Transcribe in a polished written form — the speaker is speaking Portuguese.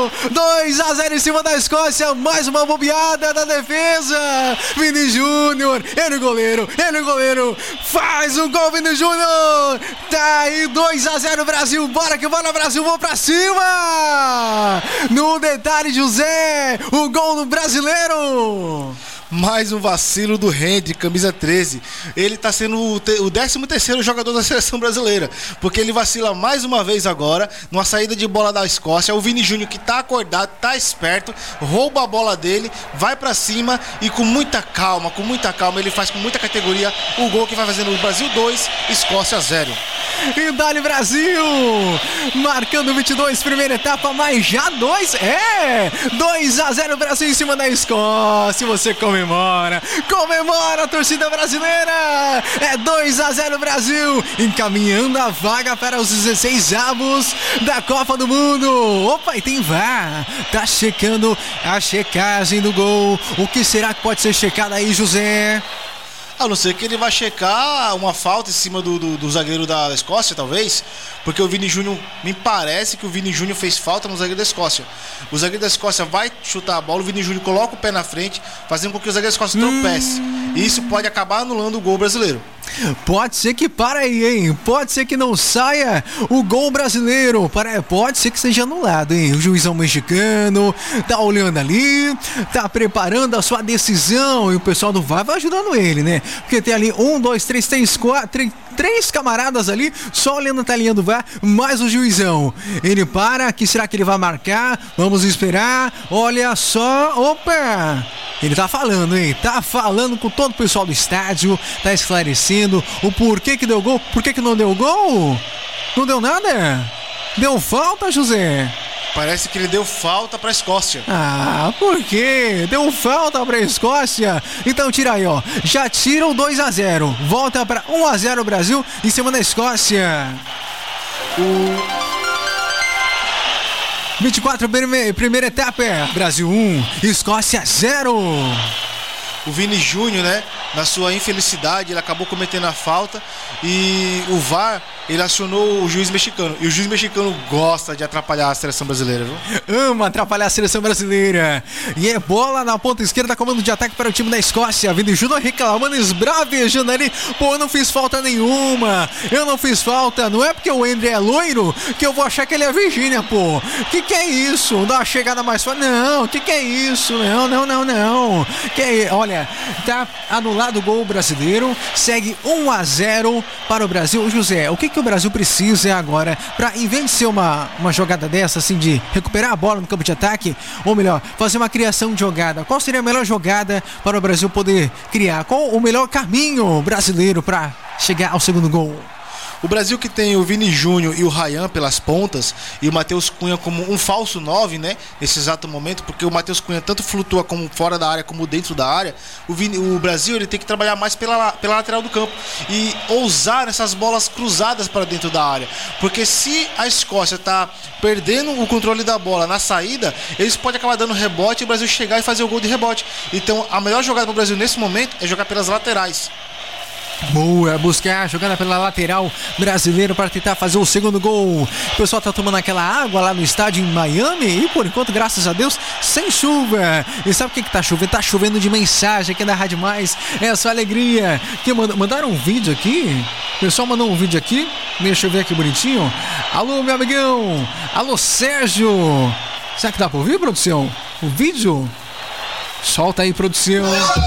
2-0 em cima da Escócia. Mais uma bobeada da defesa. Vini Júnior, ele goleiro, faz o gol, Vini Júnior. Tá aí 2-0 Brasil. Bora que bora, Brasil, vamos pra cima. No detalhe, José, o gol do brasileiro. Mais um vacilo do Hendrick, camisa 13. Ele tá sendo o 13º jogador da seleção brasileira, porque ele vacila mais uma vez agora, numa saída de bola da Escócia. O Vini Júnior, que tá acordado, tá esperto, rouba a bola dele, vai pra cima e com muita calma, ele faz com muita categoria o gol que vai fazendo o Brasil 2, Escócia 0. E dá-lhe Brasil, marcando 22, primeira etapa, mas já 2-0 Brasil em cima da Escócia. Você comemora a torcida brasileira. É 2-0 Brasil, encaminhando a vaga para os 16 avos da Copa do Mundo. Opa, e tem VAR, tá checando a checagem do gol. O que será que pode ser checado aí, José? A não ser que ele vai checar uma falta em cima do zagueiro da Escócia, talvez, porque o Vini Júnior, me parece que o Vini Júnior fez falta no zagueiro da Escócia. O zagueiro da Escócia vai chutar a bola, o Vini Júnior coloca o pé na frente, fazendo com que o zagueiro da Escócia tropece. E isso pode acabar anulando o gol brasileiro. Pode ser que para aí, hein? Pode ser que não saia o gol brasileiro. Pode ser que seja anulado, hein? O juizão mexicano tá olhando ali, tá preparando a sua decisão. E o pessoal do VAR vai ajudando ele, né? Porque tem ali 1, 2, 3, 4, 3 camaradas ali, só olhando a telinha do VAR, mais o juizão. Ele para, que será que ele vai marcar? Vamos esperar. Olha só, opa! Ele tá falando, hein? Tá falando com todo o pessoal do estádio, tá esclarecendo o porquê que deu gol, porquê que não deu gol? Não deu nada? Deu falta, José? Parece que ele deu falta pra Escócia. Ah, por quê? Deu falta pra Escócia? Então tira aí, ó. Já tira o 2-0. Volta pra 1-0 Brasil em cima da Escócia. 24, primeira etapa, Brasil 1, Escócia 0. O Vini Júnior, né, na sua infelicidade, ele acabou cometendo a falta e o VAR, ele acionou o juiz mexicano. E o juiz mexicano gosta de atrapalhar a seleção brasileira, viu? Ama atrapalhar a seleção brasileira. E é bola na ponta esquerda, comando de ataque para o time da Escócia. Vini Júnior reclamando, esbravejando ali. Pô, eu não fiz falta nenhuma. Eu não fiz falta. Não é porque o André é loiro que eu vou achar que ele é Virgínia, pô. Que é isso? Dá uma chegada mais forte. Não, que é isso? Não. Olha, tá anulado o gol brasileiro. Segue 1-0 para o Brasil. José, o que o Brasil precisa agora para, em vez de ser uma jogada dessa, assim, de recuperar a bola no campo de ataque, ou melhor, fazer uma criação de jogada? Qual seria a melhor jogada para o Brasil poder criar? Qual o melhor caminho brasileiro para chegar ao segundo gol? O Brasil, que tem o Vini Júnior e o Ryan pelas pontas e o Matheus Cunha como um falso 9, né, nesse exato momento, porque o Matheus Cunha tanto flutua como fora da área como dentro da área. O Brasil, ele tem que trabalhar mais pela lateral do campo e ousar essas bolas cruzadas para dentro da área, porque se a Escócia está perdendo o controle da bola na saída, eles podem acabar dando rebote e o Brasil chegar e fazer o gol de rebote. Então a melhor jogada para o Brasil nesse momento é jogar pelas laterais. Boa, buscar a jogada pela lateral brasileiro para tentar fazer o segundo gol. O pessoal tá tomando aquela água lá no estádio em Miami e por enquanto, graças a Deus, sem chuva. E sabe o que tá chovendo? Tá chovendo de mensagem aqui na Rádio Mais. É a sua alegria. Que mandaram um vídeo aqui. O pessoal mandou um vídeo aqui. Deixa eu ver aqui bonitinho. Alô, meu amigão. Alô, Sérgio. Será que dá pra ouvir, produção? O vídeo? Solta aí, produção.